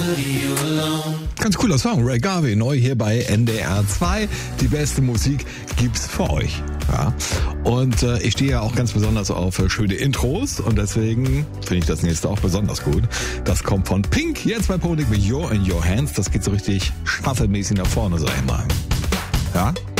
Ganz cooler Song, Ray Garvey, neu hier bei NDR 2. Die beste Musik gibt's für euch. Ja. Und ich stehe ja auch ganz besonders auf schöne Intros und deswegen finde ich das nächste auch besonders gut. Das kommt von Pink, jetzt bei Ponik mit You're in Your Hands. Das geht so richtig shufflemäßig nach vorne, sag ich mal. Ja?